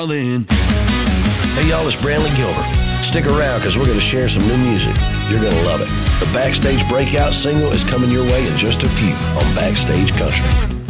Then. Hey y'all, it's Brantley Gilbert. Stick around because we're going to share some new music. You're going to love it. The Backstage Breakout single is coming your way in just a few on Backstage Country.